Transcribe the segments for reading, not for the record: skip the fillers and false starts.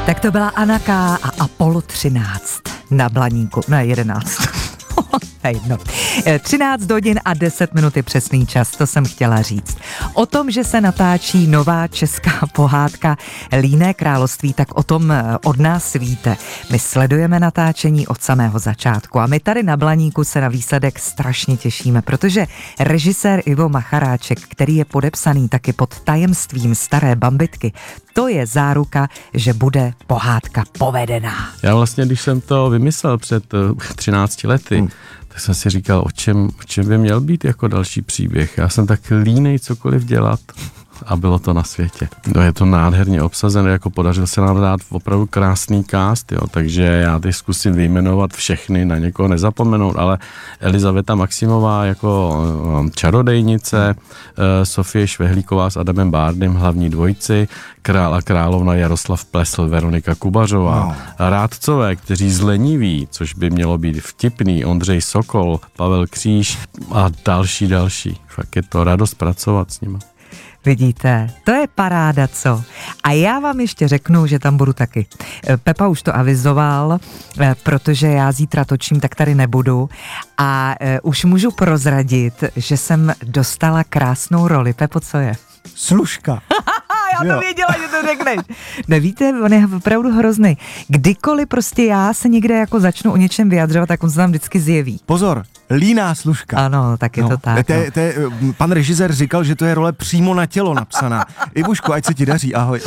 Tak to byla Anaka a Apollo 13 na Blaníku, ne 11. Hej, no. 13 hodin a 10 minut je přesný čas, to jsem chtěla říct. O tom, že se natáčí nová česká pohádka Líné království, tak o tom od nás víte. My sledujeme natáčení od samého začátku a my tady na Blaníku se na výsledek strašně těšíme, protože režisér Ivo Macharáček, který je podepsaný taky pod tajemstvím Staré Bambitky, to je záruka, že bude pohádka povedená. Já vlastně, když jsem to vymyslel před 13 lety, tak jsem si říkal, o čem by měl být jako další příběh. Já jsem tak línej cokoliv dělat a bylo to na světě. No, je to nádherně obsazené, jako podařil se nám dát opravdu krásný cast, jo, takže já teď zkusím vyjmenovat všechny, na někoho nezapomenout, ale Elizaveta Maximová jako čarodejnice, Sofie Švehlíková s Adamem Bárdym, hlavní dvojici, král a královna Jaroslav Plesl, Veronika Kubařová, rádcové, kteří zleniví, což by mělo být vtipný, Ondřej Sokol, Pavel Kříž a další. Fakt je to radost pracovat s nimi. Vidíte, to je paráda, co? A já vám ještě řeknu, že tam budu taky. Pepa už to avizoval, protože já zítra točím, tak tady nebudu a už můžu prozradit, že jsem dostala krásnou roli. Pepo, co je? Služka. Já to věděla, že to řekneš. Nevíte, on je opravdu hrozný. Kdykoliv prostě já se někde jako začnu o něčem vyjadřovat, tak on se tam vždycky zjeví. Pozor, líná služka. Ano, tak je to tak. Pan režisér říkal, že to je role přímo na tělo napsaná. Ivuško, ať se ti daří, ahoj.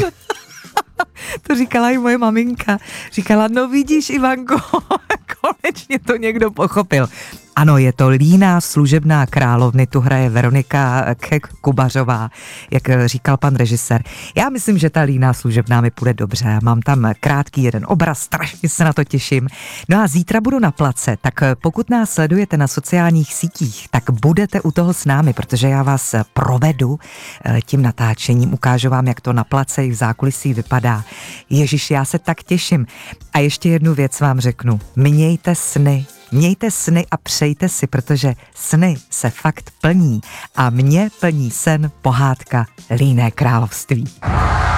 To říkala i moje maminka. Říkala, no vidíš, Ivanko, konečně to někdo pochopil. Ano, je to líná služebná královny, tu hraje Veronika Kubařová, jak říkal pan režisér. Já myslím, že ta líná služebná mi půjde dobře. Mám tam krátký jeden obraz, strašně se na to těším. No a zítra budu na place, tak pokud nás sledujete na sociálních sítích, tak budete u toho s námi, protože já vás provedu tím natáčením, ukážu vám, jak to na place i v zákulisí vypadá. Ježiš, já se tak těším. A ještě jednu věc vám řeknu. Mějte sny. Mějte sny a přejte si, protože sny se fakt plní a mě plní sen pohádka Líné království.